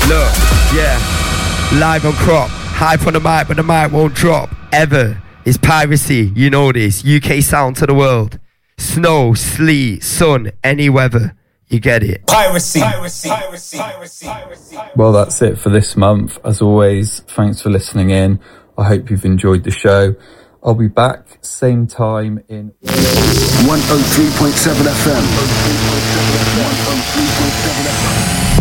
Look, yeah. Live on crop. Hype on the mic, but the mic won't drop. Ever. It's piracy, you know this. UK sound to the world. Snow, sleet, sun, any weather. You get it. Piracy. Well, that's it for this month. As always, thanks for listening in. I hope you've enjoyed the show. I'll be back same time in 103.7 FM.